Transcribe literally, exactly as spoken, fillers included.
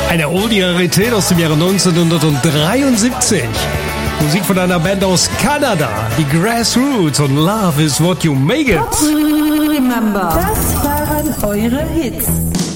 Eine Oldie-Rarität aus dem Jahre neunzehnhundertdreiundsiebzig. Musik von einer Band aus Kanada, die Grassroots, und Love is what you make it. Remember, das waren eure Hits.